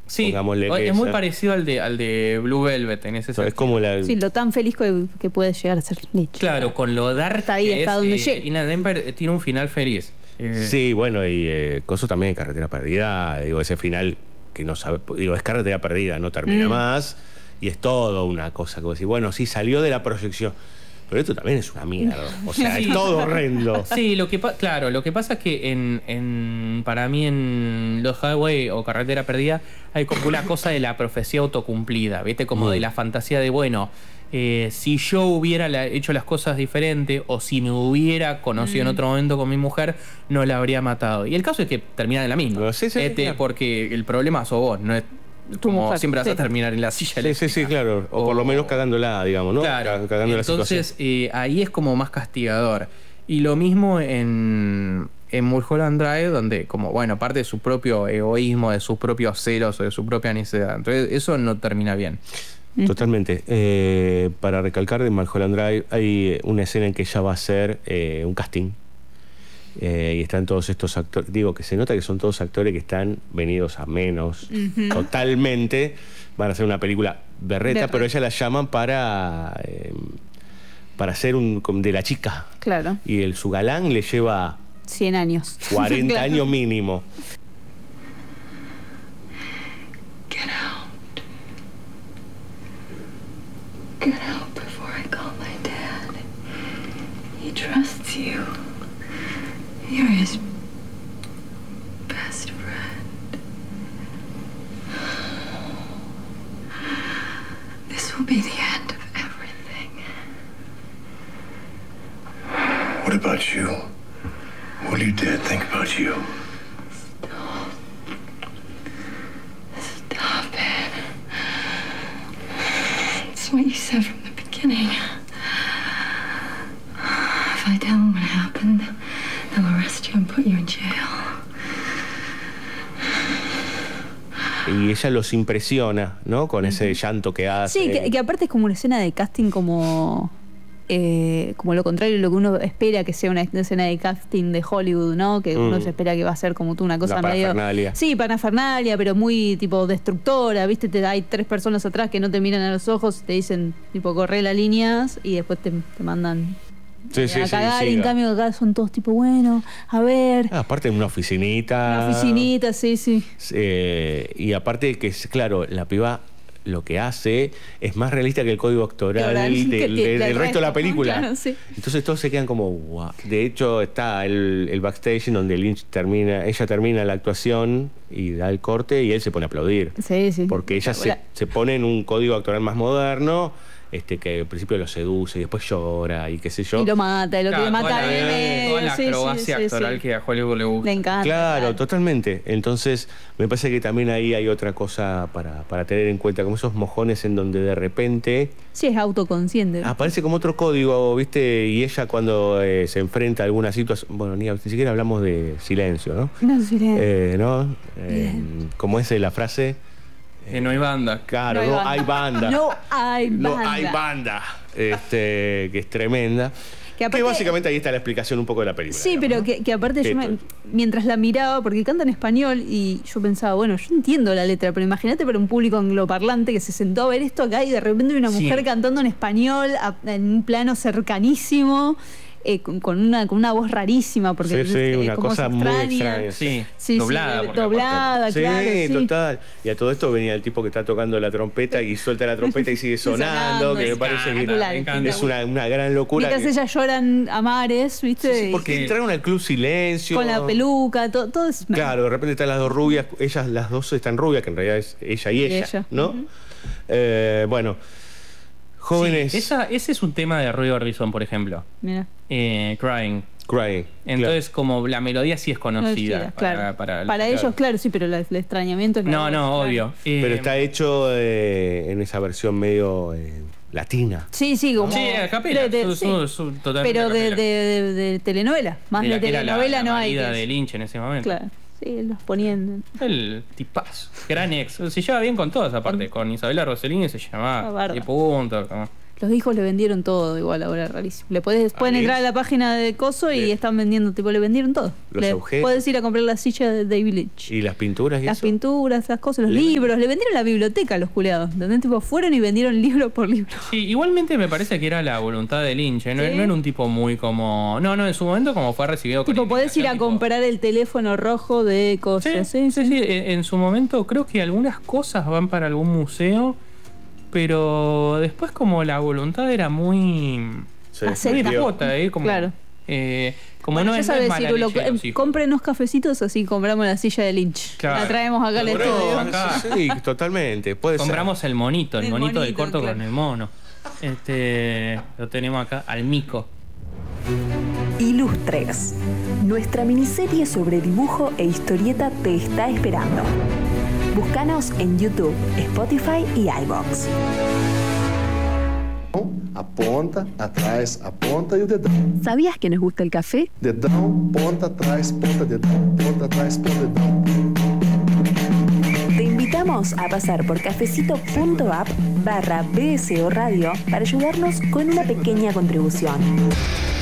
Sí, pongámosle es muy parecido al de Blue Velvet en ese sentido. Es como Sí, lo tan feliz que puede llegar a ser Lynch. Claro, con lo dark Está ahí, que está donde llega. Inland Empire tiene un final feliz. Sí, bueno, y Coso también, Carretera Perdida, digo, ese final que no sabe, digo, es Carretera Perdida, no termina más, y es todo una cosa que vos decís, bueno, sí, salió de la proyección, pero esto también es una mierda, o sea, Sí. es todo horrendo. Sí, lo que pasa es que para mí en Los Highway o Carretera Perdida hay como una cosa de la profecía autocumplida, ¿viste? Como de la fantasía de, bueno, si yo hubiera hecho las cosas diferente o si me hubiera conocido en otro momento con mi mujer, no la habría matado. Y el caso es que termina en la misma. Sí, claro. Porque el problema sos vos, no es Tu como mujer, siempre vas sí. a terminar en la silla Sí, sí, claro, o por lo menos cagándola, digamos, ¿no? Claro. Cagando la Entonces, situación. ahí es como más castigador. Y lo mismo en Mulholland Drive, donde como, bueno, parte de su propio egoísmo, de sus propios celos o de su propia necedad. Entonces, eso no termina bien. Totalmente. Para recalcar de Mulholland Drive, hay una escena en que ella va a hacer un casting. Y están todos estos actores, digo que se nota que son todos actores que están venidos a menos, totalmente. Van a hacer una película berreta, pero ella la llaman para hacer de la chica. Claro. Y su galán le lleva 100 años. 40 Claro. años mínimo. Get out. Get out before I call my dad. He trusts you. You're his best friend. This will be the end of everything. What about you? What do your dad think about you? Stop it. It's what you said from the beginning. If I tell him what happened, they'll arrest you and put you in jail. Y ella los impresiona, ¿no? Con ese llanto que hace. Sí, que aparte es como una escena de casting como lo contrario de lo que uno espera que sea una escena de casting de Hollywood, ¿no? Que uno se espera que va a ser como tú una cosa La medio... parafernalia. Sí, parafernalia, pero muy tipo destructora, ¿viste? Hay 3 personas atrás que no te miran a los ojos, te dicen tipo corre las líneas y después te mandan a cagar. Y en cambio acá son todos tipo, bueno, a ver... Aparte de una oficinita. Una oficinita, sí. Y aparte que, claro, la piba lo que hace es más realista que el código actoral del resto de la película. Claro, sí. Entonces todos se quedan como, wow. De hecho, está el backstage en donde ella termina la actuación y da el corte y él se pone a aplaudir. Sí. Porque ella se pone en un código actoral más moderno, que al principio lo seduce y después llora y qué sé yo. Y lo mata, lo quiere matar en el medio. Toda la acrobacia actoral que a Hollywood le gusta. Le encanta. Claro, totalmente. Entonces, me parece que también ahí hay otra cosa para tener en cuenta, como esos mojones en donde de repente... Sí, es autoconsciente. Aparece como otro código, ¿viste? Y ella cuando se enfrenta a alguna situación... Bueno, ni siquiera hablamos de silencio, ¿no? No, silencio. ¿No? ¿Cómo es la frase? Que no hay banda. Claro, no hay banda. No hay banda. No hay banda. Que es tremenda. Que básicamente ahí está la explicación un poco de la película. Sí, digamos, pero ¿no? que aparte mientras la miraba, porque canta en español y yo pensaba, bueno, yo entiendo la letra, pero imagínate para un público angloparlante que se sentó a ver esto acá y de repente hay una mujer cantando en español en un plano cercanísimo. Con una voz rarísima porque una cosa muy extraña. Sí, doblada. Doblada, claro. Sí, total. Y a todo esto venía el tipo que está tocando la trompeta y suelta la trompeta y sigue sonando, que me parece que es una gran locura. Mientras ellas lloran a mares, ¿viste? Sí, porque entraron al Club Silencio. Con la peluca, todo es... Claro, de repente están las dos rubias, ellas las dos están rubias, que en realidad es ella y ella, ¿no? Bueno... Jóvenes. Sí, ese es un tema de Roy Orbison, por ejemplo. Mira. Crying. claro. Entonces, como la melodía sí es conocida. Para ellos, claro, sí, pero el extrañamiento es... No, obvio. Pero está hecho en esa versión medio latina. Sí, como... Sí, a capela. Totalmente pero de telenovela. Más de telenovela no hay. La de Lynch en ese momento. Claro. Sí, los ponían. El tipazo. Gran ex. Se lleva bien con todas, aparte. Con Isabela Rossellini se llamaba. De punto. Los hijos le vendieron todo igual ahora, rarísimo. Pueden entrar a la página de Coso y están vendiendo, tipo, le vendieron todo. Los objetos. Puedes ir a comprar la silla de David Lynch. ¿Y las pinturas y Las eso? pinturas, las cosas, los libros. Le vendieron la biblioteca a los culiados. Donde tipo fueron y vendieron libro por libro. Sí, igualmente me parece que era la voluntad de Lynch, ¿eh? No, ¿Sí? no era un tipo muy como... No, en su momento como fue recibido con Tipo, podés ir a tipo- comprar el teléfono rojo de cosas. Sí. En su momento creo que algunas cosas van para algún museo, pero después como la voluntad era muy... Se Acepta. muy defendió. escuota, como... Claro. Como Bueno, no ya es sabes, mala Cirulo, leche de los hijos. cómprenos cafecitos, así compramos la silla de Lynch. Claro. La traemos acá al Bueno, estudio. acá. sí, totalmente. Puede Compramos el monito El del monito, corto claro. con el mono. Lo tenemos acá, al mico. Ilustres. Nuestra miniserie sobre dibujo e historieta te está esperando. Búscanos en YouTube, Spotify y iVoox. Aponta, atrás, aponta e o dedão. ¿Sabías que nos gusta el café? Dedão, ponta, atrás, ponta, dedão. Ponta, atrás, ponta, dedão. Te invitamos a pasar por cafecito.app/BSO Radio para ayudarnos con una pequeña contribución.